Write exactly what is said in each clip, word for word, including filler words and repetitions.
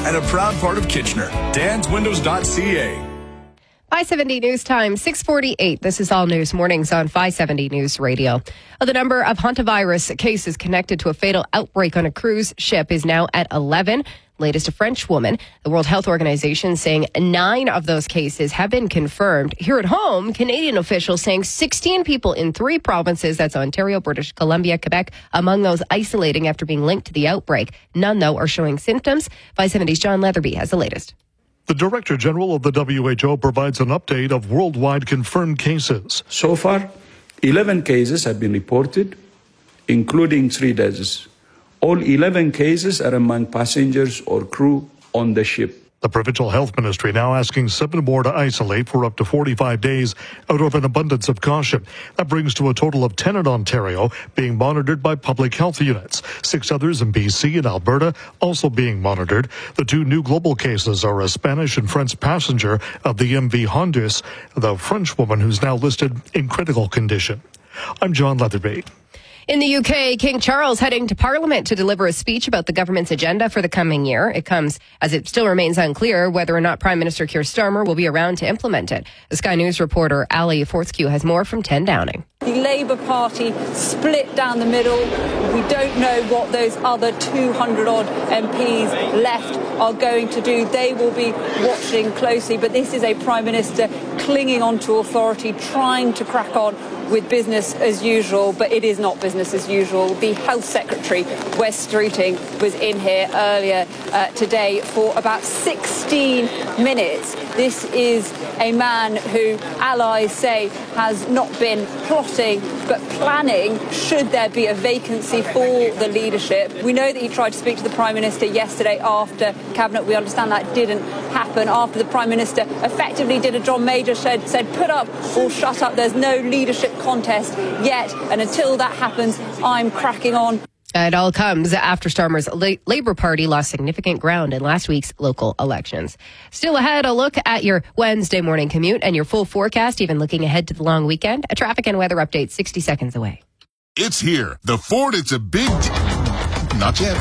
and a proud part of Kitchener. dans windows dot c a. five seventy News Time, six forty-eight. This is All News Mornings on five seventy News Radio. The number of hantavirus cases connected to a fatal outbreak on a cruise ship is now at eleven. Latest, a French woman. The World Health Organization saying nine of those cases have been confirmed. Here at home, Canadian officials saying sixteen people in three provinces, that's Ontario, British Columbia, Quebec, among those isolating after being linked to the outbreak. None, though, are showing symptoms. five seventy's John Leatherby has the latest. The Director General of the W H O provides an update of worldwide confirmed cases. So far, eleven cases have been reported, including three deaths. All eleven cases are among passengers or crew on the ship. The Provincial Health Ministry now asking seven more to isolate for up to forty-five days out of an abundance of caution. That brings to a total of ten in Ontario being monitored by public health units. Six others in B C and Alberta also being monitored. The two new global cases are a Spanish and French passenger of the M V Honduras, the French woman who's now listed in critical condition. I'm John Leatherby. In the U K, King Charles heading to Parliament to deliver a speech about the government's agenda for the coming year. It comes as it still remains unclear whether or not Prime Minister Keir Starmer will be around to implement it. The Sky News reporter Ali Fortescue has more from ten Downing. The Labour Party split down the middle. We don't know what those other two hundred odd M Ps left are going to do. They will be watching closely, but this is a Prime Minister clinging on to authority, trying to crack on with business as usual, but it is not business as usual. The Health Secretary, Wes Streeting, was in here earlier uh, today for about sixteen minutes. This is a man who allies say has not been plotting but planning should there be a vacancy for the leadership. We know that he tried to speak to the Prime Minister yesterday after Cabinet. We understand that didn't happen after the Prime Minister effectively did a John Major said, said put up or shut up. There's no leadership contest yet, and until that happens, I'm cracking on. It all comes after Starmer's La- Labour Party lost significant ground in last week's local elections. Still ahead, a look at your Wednesday morning commute and your full forecast, even looking ahead to the long weekend. A traffic and weather update sixty seconds away. It's here. The Ford, it's a big... De- Not yet.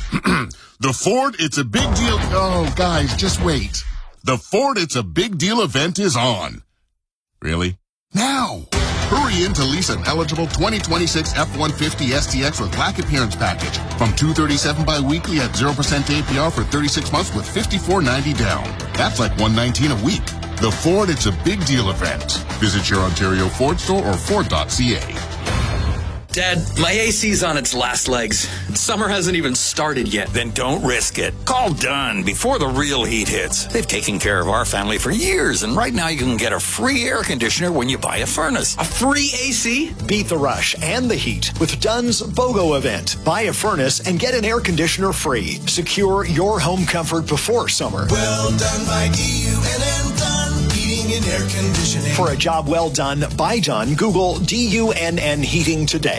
The Ford, it's a big deal... Oh, guys, just wait. The Ford, it's a big deal event is on. Really? Now! Hurry in to lease an eligible twenty twenty-six F one fifty S T X with Black Appearance Package from two hundred thirty-seven dollars bi-weekly at zero percent A P R for thirty-six months with fifty-four ninety down. That's like one hundred nineteen a week. The Ford, it's a big deal event. Visit your Ontario Ford store or Ford dot C A. Dad, my A C's on its last legs. Summer hasn't even started yet. Then don't risk it. Call Dunn before the real heat hits. They've taken care of our family for years, and right now you can get a free air conditioner when you buy a furnace. A free A C? Beat the rush and the heat with Dunn's BOGO event. Buy a furnace and get an air conditioner free. Secure your home comfort before summer. Well done by D U N N Dunn Heating and Air Conditioning. For a job well done by Dunn, Google D U N N Heating today.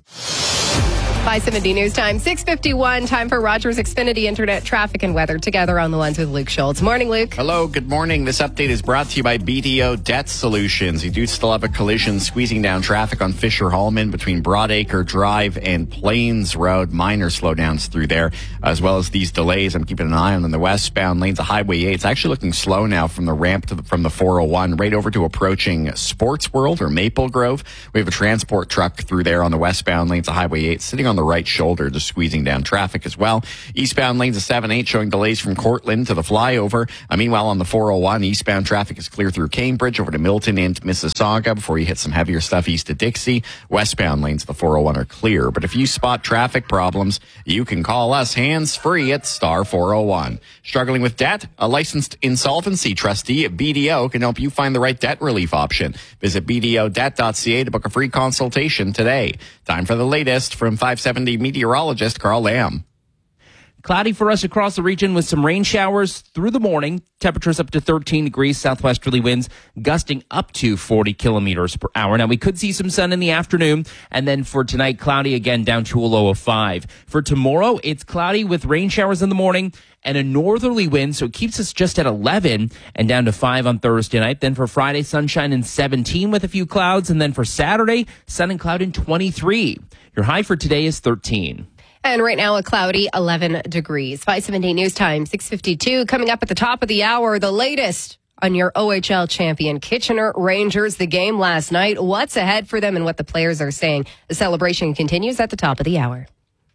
five seventy News Time, six fifty-one. Time for Rogers Xfinity Internet traffic and weather together on the ones with Luke Schultz. Morning, Luke. Hello, good morning. This update is brought to you by B D O Debt Solutions. You do still have a collision squeezing down traffic on Fisher-Hallman between Broadacre Drive and Plains Road. Minor slowdowns through there, as well as these delays I'm keeping an eye on in the westbound lanes of Highway eight. It's actually looking slow now from the ramp to the, from the four oh one right over to approaching Sports World or Maple Grove. We have a transport truck through there on the westbound lanes of Highway eight sitting on the right shoulder, just squeezing down traffic as well. Eastbound lanes of seven eight showing delays from Cortland to the flyover. Uh, meanwhile, on the four oh one, eastbound traffic is clear through Cambridge over to Milton and Mississauga before you hit some heavier stuff east of Dixie. Westbound lanes of the four oh one are clear. But if you spot traffic problems, you can call us hands-free at star four oh one. Struggling with debt? A licensed insolvency trustee at B D O can help you find the right debt relief option. Visit b d o debt dot c a to book a free consultation today. Time for the latest from five seventy meteorologist Carl Lamb. Cloudy for us across the region with some rain showers through the morning. Temperatures up to thirteen degrees, southwesterly winds gusting up to forty kilometers per hour. Now, we could see some sun in the afternoon, and then for tonight, cloudy again down to a low of five. For tomorrow, it's cloudy with rain showers in the morning and a northerly wind, so it keeps us just at eleven and down to five on Thursday night. Then for Friday, sunshine and seventeen with a few clouds, and then for Saturday, sun and cloud in twenty-three. Your high for today is thirteen. And right now, a cloudy eleven degrees. five seventeen News Time, six fifty-two. Coming up at the top of the hour, the latest on your O H L champion Kitchener Rangers. The game last night, what's ahead for them and what the players are saying. The celebration continues at the top of the hour.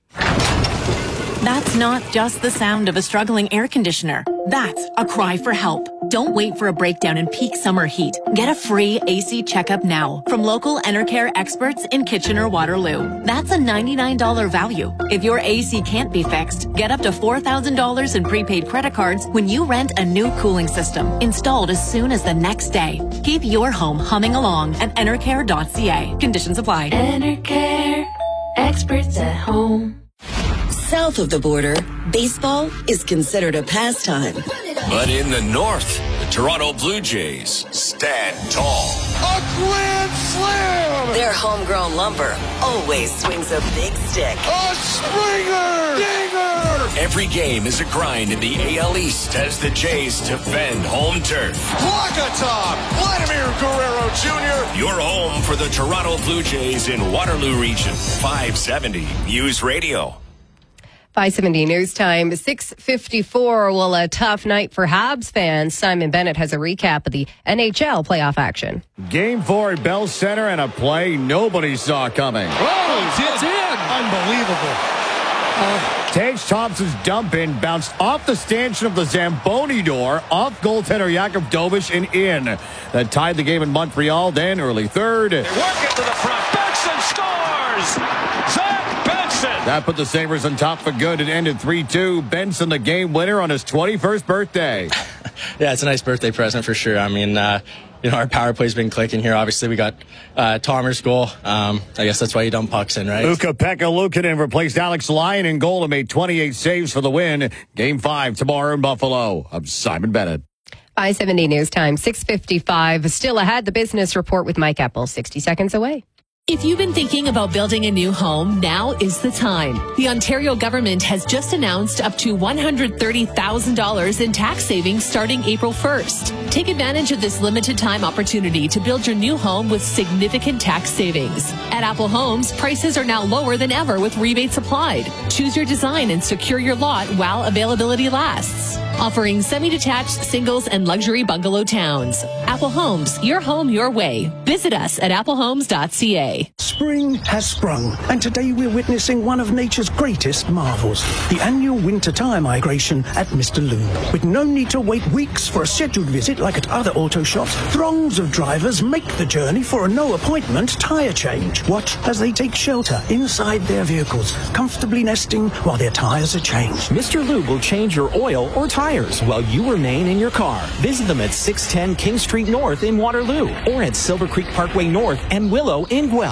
That's not just the sound of a struggling air conditioner. That's a cry for help. Don't wait for a breakdown in peak summer heat. Get a free A C checkup now from local Enercare experts in Kitchener-Waterloo. That's a ninety-nine dollars value. If your A C can't be fixed, get up to four thousand dollars in prepaid credit cards when you rent a new cooling system installed as soon as the next day. Keep your home humming along at enercare dot c a. Conditions apply. Enercare, experts at home. South of the border, baseball is considered a pastime. But in the north, the Toronto Blue Jays stand tall. A grand slam! Their homegrown lumber always swings a big stick. A Springer! Dinger! Every game is a grind in the A L East as the Jays defend home turf. Blackatom! Vladimir Guerrero Junior Your home for the Toronto Blue Jays in Waterloo Region. five seventy News Radio. five seventy News Time, six fifty-four. Well, a tough night for Habs fans. Simon Bennett has a recap of the N H L playoff action. Game four at Bell Center and a play nobody saw coming. Oh, it's in. Unbelievable. Uh, Tage Thompson's dump in bounced off the stanchion of the Zamboni door, off goaltender Jakub Dovish and in. That tied the game in Montreal, then early third. They work it to the front. Benson scores! Zach Benson! That put the Sabres on top for good. It ended three two. Benson, the game winner on his twenty-first birthday. Yeah, it's a nice birthday present for sure. I mean, uh, you know, our power play's been clicking here. Obviously, we got uh, Tomer's goal. Um, I guess that's why you dump pucks in, right? Ukko-Pekka Luukkonen replaced Alex Lyon in goal and made twenty-eight saves for the win. Game five tomorrow in Buffalo. I'm Simon Bennett. five seventy News Time, six fifty-five. Still ahead, the business report with Mike Epple, sixty seconds away. If you've been thinking about building a new home, now is the time. The Ontario government has just announced up to one hundred thirty thousand dollars in tax savings starting April first. Take advantage of this limited time opportunity to build your new home with significant tax savings. At Apple Homes, prices are now lower than ever with rebates applied. Choose your design and secure your lot while availability lasts. Offering semi-detached, singles, and luxury bungalow towns. Apple Homes, your home your way. Visit us at apple homes dot c a. Spring has sprung, and today we're witnessing one of nature's greatest marvels, the annual winter tire migration at Mister Lube. With no need to wait weeks for a scheduled visit like at other auto shops, throngs of drivers make the journey for a no-appointment tire change. Watch as they take shelter inside their vehicles, comfortably nesting while their tires are changed. Mister Lube will change your oil or tires while you remain in your car. Visit them at six ten King Street North in Waterloo or at Silver Creek Parkway North and Willow in Guelph.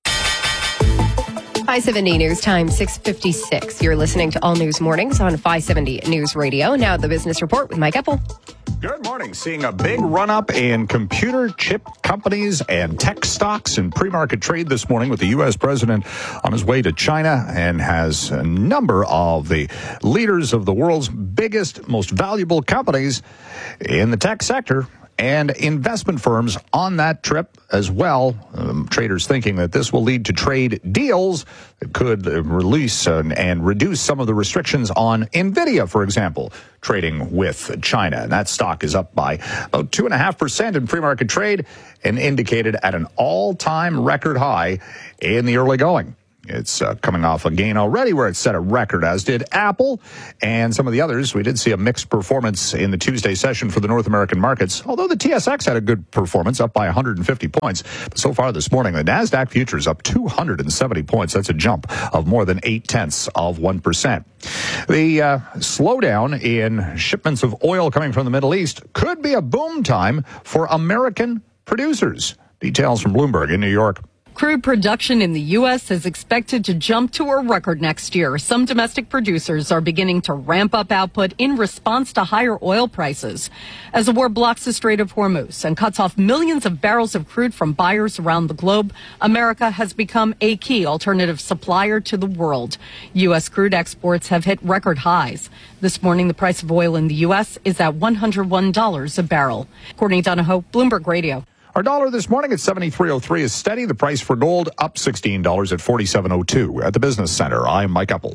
five seventy News Time, six fifty-six. You're listening to All News Mornings on five seventy News Radio. Now the business report with Mike Epple. Good morning. Seeing a big run-up in computer chip companies and tech stocks in pre-market trade this morning with the U S president on his way to China and has a number of the leaders of the world's biggest, most valuable companies in the tech sector and investment firms on that trip as well. Um, traders thinking that this will lead to trade deals that could uh, release uh, and reduce some of the restrictions on NVIDIA, for example, trading with China. And that stock is up by about two point five percent in pre-market trade and indicated at an all-time record high in the early going. It's uh, coming off a gain already where it set a record, as did Apple and some of the others. We did see a mixed performance in the Tuesday session for the North American markets, although the T S X had a good performance, up by one hundred fifty points. But so far this morning, the NASDAQ futures up two hundred seventy points. That's a jump of more than eight tenths of one percent. The uh, slowdown in shipments of oil coming from the Middle East could be a boom time for American producers. Details from Bloomberg in New York. Crude production in the U S is expected to jump to a record next year. Some domestic producers are beginning to ramp up output in response to higher oil prices. As the war blocks the Strait of Hormuz and cuts off millions of barrels of crude from buyers around the globe, America has become a key alternative supplier to the world. U S crude exports have hit record highs. This morning, the price of oil in the U S is at one hundred one dollars a barrel. Courtney Donahoe, Bloomberg Radio. Our dollar this morning at seventy-three oh three is steady. The price for gold up sixteen dollars at forty-seven oh two. At the Business Center, I'm Mike Epple.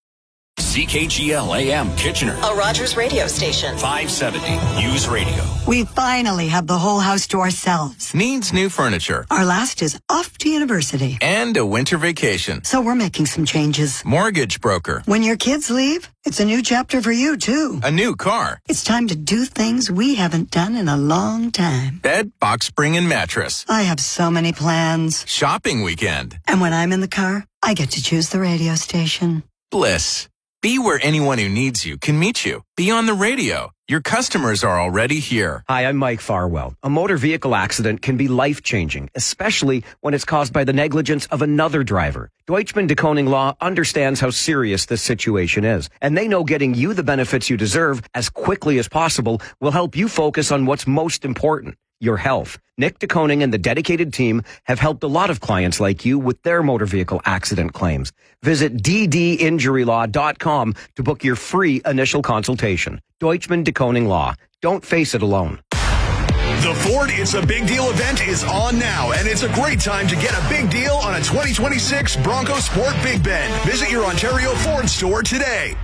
C K G L A M Kitchener. A Rogers radio station. five seventy News Radio. We finally have the whole house to ourselves. Needs new furniture. Our last is off to university. And a winter vacation. So we're making some changes. Mortgage broker. When your kids leave, it's a new chapter for you, too. A new car. It's time to do things we haven't done in a long time. Bed, box spring, and mattress. I have so many plans. Shopping weekend. And when I'm in the car, I get to choose the radio station. Bliss. Be where anyone who needs you can meet you. Be on the radio. Your customers are already here. Hi, I'm Mike Farwell. A motor vehicle accident can be life-changing, especially when it's caused by the negligence of another driver. Deutschman de Koning Law understands how serious this situation is, and they know getting you the benefits you deserve as quickly as possible will help you focus on what's most important, your health. Nick de Koning and the dedicated team have helped a lot of clients like you with their motor vehicle accident claims. Visit d d injury law dot com to book your free initial consultation. Deutschman de Koning Law. Don't face it alone. The Ford It's a Big Deal event is on now, and it's a great time to get a big deal on a twenty twenty-six Bronco Sport Big Bend. Visit your Ontario Ford store today.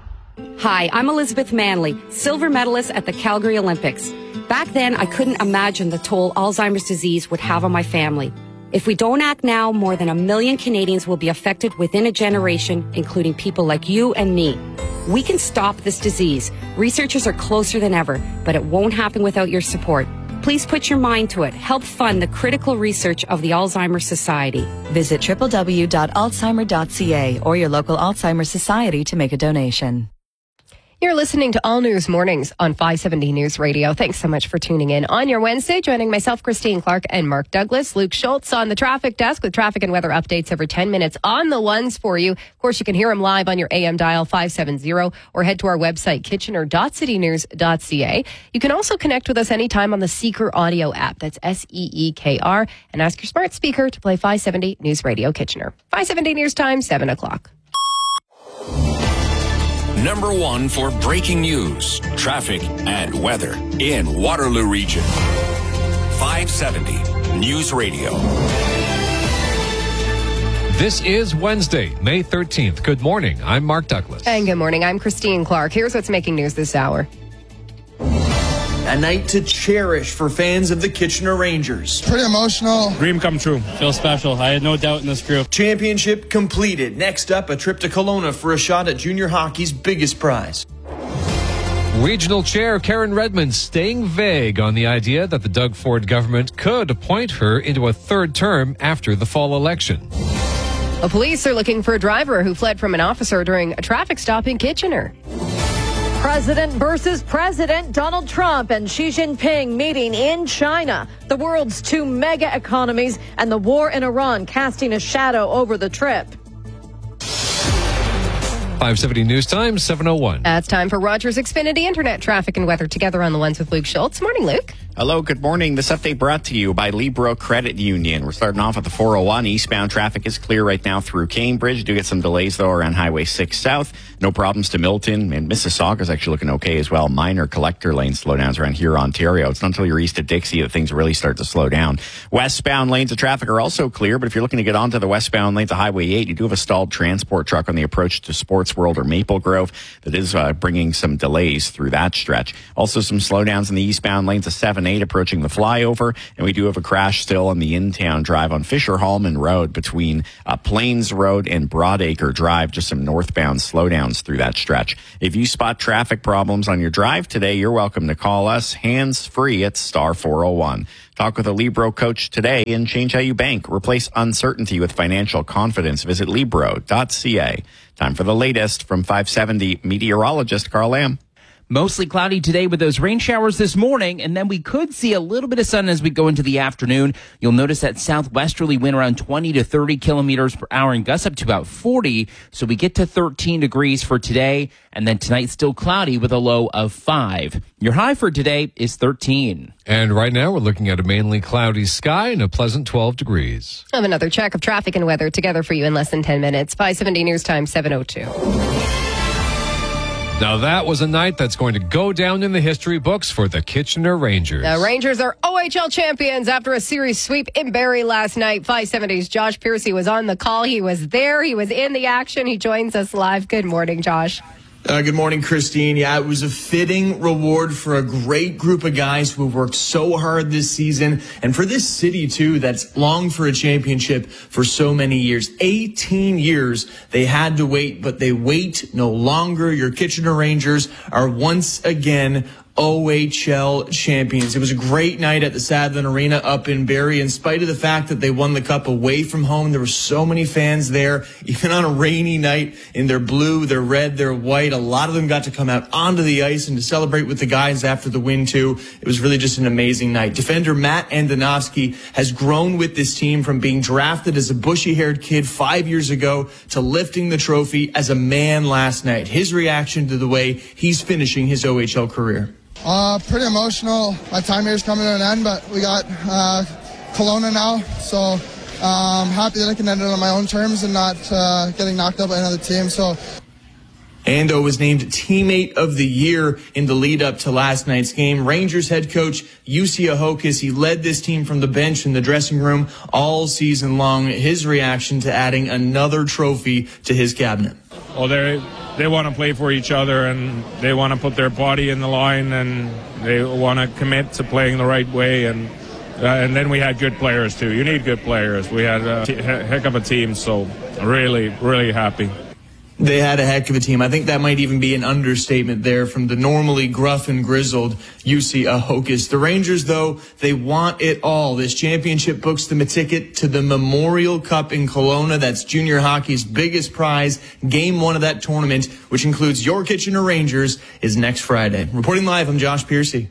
Hi, I'm Elizabeth Manley, silver medalist at the Calgary Olympics. Back then, I couldn't imagine the toll Alzheimer's disease would have on my family. If we don't act now, more than a million Canadians will be affected within a generation, including people like you and me. We can stop this disease. Researchers are closer than ever, but it won't happen without your support. Please put your mind to it. Help fund the critical research of the Alzheimer's Society. Visit w w w dot alzheimer dot c a or your local Alzheimer's Society to make a donation. You're listening to All News Mornings on five seventy News Radio. Thanks so much for tuning in on your Wednesday. Joining myself, Christine Clark, and Mark Douglas. Luke Schultz on the traffic desk with traffic and weather updates every ten minutes on the ones for you. Of course, you can hear them live on your A M dial five seventy or head to our website, kitchener dot city news dot c a. You can also connect with us anytime on the Seeker audio app. That's S E E K R. And ask your smart speaker to play five seventy News Radio Kitchener. five seventy News Time, seven o'clock. Number one for breaking news, traffic, and weather in Waterloo Region. five seventy News Radio. This is Wednesday, May thirteenth. Good morning. I'm Mark Douglas. And good morning. I'm Christine Clark. Here's what's making news this hour. A night to cherish for fans of the Kitchener Rangers. Pretty emotional. Dream come true. Feel special. I had no doubt in this group. Championship completed. Next up, a trip to Kelowna for a shot at junior hockey's biggest prize. Regional Chair Karen Redmond staying vague on the idea that the Doug Ford government could appoint her into a third term after the fall election. Well, police are looking for a driver who fled from an officer during a traffic stop in Kitchener. President versus President, Donald Trump and Xi Jinping meeting in China. The world's two mega economies and the war in Iran casting a shadow over the trip. five seventy News Time, seven oh one. Uh, it's time for Rogers Xfinity Internet traffic and weather together on the ones with Luke Schultz. Morning, Luke. Hello, good morning. This update brought to you by Libro Credit Union. We're starting off at the four oh one. Eastbound traffic is clear right now through Cambridge. Do get some delays, though, around Highway six South. No problems to Milton, and Mississauga is actually looking okay as well. Minor collector lane slowdowns around here, Ontario. It's not until you're east of Dixie that things really start to slow down. Westbound lanes of traffic are also clear, but if you're looking to get onto the westbound lanes of Highway eight, you do have a stalled transport truck on the approach to Sports World or Maple Grove that is uh, bringing some delays through that stretch. Also some slowdowns in the eastbound lanes of seven eight approaching the flyover, and we do have a crash still on the in-town drive on Fisher-Hallman Road between uh, Plains Road and Broadacre Drive. Just some northbound slowdowns through that stretch. If you spot traffic problems on your drive today, you're welcome to call us hands-free at star four oh one. Talk with a Libro coach today and change how you bank. Replace uncertainty with financial confidence. Visit libro dot c a. Time for the latest from five seventy meteorologist Carl Lamb. Mostly cloudy today with those rain showers this morning, and then we could see a little bit of sun as we go into the afternoon. You'll notice that southwesterly wind around twenty to thirty kilometers per hour and gusts up to about forty. So we get to thirteen degrees for today, and then tonight still cloudy with a low of five. Your high for today is thirteen. And right now we're looking at a mainly cloudy sky and a pleasant twelve degrees. I have another check of traffic and weather together for you in less than ten minutes. five seventy News Time, seven oh two. Now that was a night that's going to go down in the history books for the Kitchener Rangers. The Rangers are O H L champions after a series sweep in Barrie last night. five seventy's Josh Piercy was on the call. He was there. He was in the action. He joins us live. Good morning, Josh. Uh, good morning, Christine. Yeah, it was a fitting reward for a great group of guys who have worked so hard this season, and for this city, too, that's longed for a championship for so many years. eighteen years they had to wait, but they wait no longer. Your Kitchener Rangers are once again O H L champions. It was a great night at the Sadlon Arena up in Barrie. In spite of the fact that they won the cup away from home, there were so many fans there, even on a rainy night, in their blue, their red, their white. A lot of them got to come out onto the ice and to celebrate with the guys after the win, too. It was really just an amazing night. Defender Matt Andonovski has grown with this team from being drafted as a bushy-haired kid five years ago to lifting the trophy as a man last night. His reaction to the way he's finishing his O H L career. Uh, pretty emotional. My time here is coming to an end, but we got uh, Kelowna now, so um, happy that I can end it on my own terms and not uh, getting knocked out by another team. So. Ando was named Teammate of the Year in the lead up to last night's game. Rangers head coach Jussi Ahokas, he led this team from the bench in the dressing room all season long. His reaction to adding another trophy to his cabinet. Well, they they want to play for each other, and they want to put their body in the line, and they want to commit to playing the right way. And uh, and then we had good players too. You need good players. We had a t- heck of a team, so really, really happy. They had a heck of a team. I think that might even be an understatement there from the normally gruff and grizzled Jussi Ahokas. The Rangers, though, they want it all. This championship books them a ticket to the Memorial Cup in Kelowna. That's junior hockey's biggest prize. Game one of that tournament, which includes your Kitchener Rangers, is next Friday. Reporting live, I'm Josh Piercy.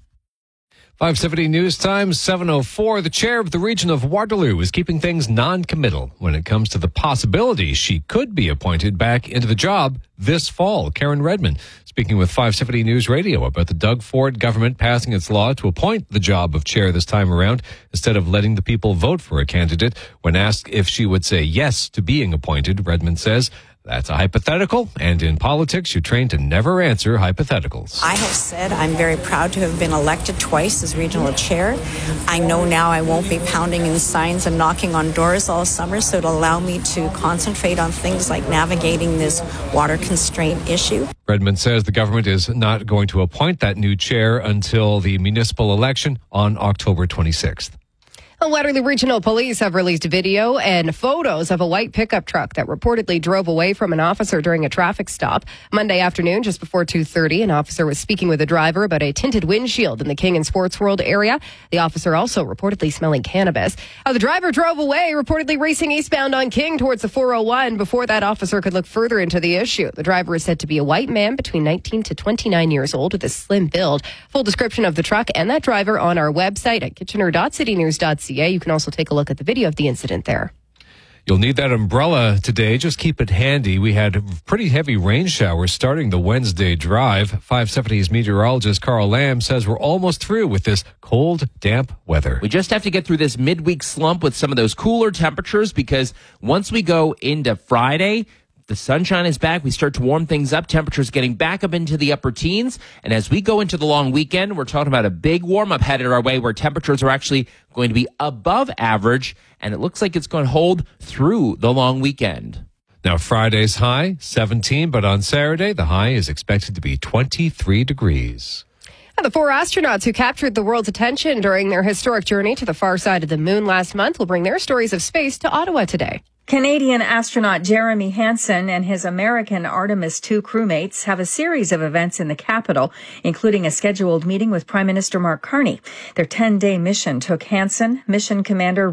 five seventy News Time, seven oh four. The chair of the region of Waterloo is keeping things non-committal when it comes to the possibility she could be appointed back into the job this fall. Karen Redmond speaking with five seventy News Radio about the Doug Ford government passing its law to appoint the job of chair this time around instead of letting the people vote for a candidate. When asked if she would say yes to being appointed, Redmond says, "That's a hypothetical, and in politics, you're trained to never answer hypotheticals." I have said I'm very proud to have been elected twice as regional chair. I know now I won't be pounding in signs and knocking on doors all summer, so it'll allow me to concentrate on things like navigating this water constraint issue. Redmond says the government is not going to appoint that new chair until the municipal election on October twenty-sixth. Waterloo Regional Police have released video and photos of a white pickup truck that reportedly drove away from an officer during a traffic stop. Monday afternoon, just before two thirty, an officer was speaking with a driver about a tinted windshield in the King and Sports World area. The officer also reportedly smelling cannabis. Uh, the driver drove away, reportedly racing eastbound on King towards the four oh one. Before that officer could look further into the issue. The driver is said to be a white man between nineteen to twenty-nine years old with a slim build. Full description of the truck and that driver on our website at kitchener dot city news dot c a. You can also take a look at the video of the incident there. You'll need that umbrella today. Just keep it handy. We had pretty heavy rain showers starting the Wednesday drive. five seventy's meteorologist Carl Lamb says we're almost through with this cold, damp weather. We just have to get through this midweek slump with some of those cooler temperatures, because once we go into Friday, the sunshine is back. We start to warm things up. Temperatures getting back up into the upper teens. And as we go into the long weekend, we're talking about a big warm-up headed our way where temperatures are actually going to be above average. And it looks like it's going to hold through the long weekend. Now, Friday's high, seventeen, but on Saturday, the high is expected to be twenty-three degrees. The four astronauts who captured the world's attention during their historic journey to the far side of the moon last month will bring their stories of space to Ottawa today. Canadian astronaut Jeremy Hansen and his American Artemis two crewmates have a series of events in the capital, including a scheduled meeting with Prime Minister Mark Carney. Their ten-day mission took Hansen, Mission Commander